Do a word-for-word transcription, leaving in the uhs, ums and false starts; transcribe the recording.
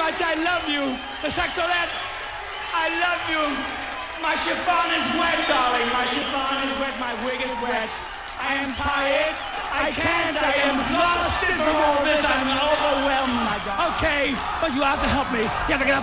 much I love you. The saxolette, I love you. My chiffon is wet, darling. My chiffon is wet. My wig is wet. I am tired. I can't. I am lost in all this. I'm overwhelmed, my God. Okay, but you have to help me. You have to get up.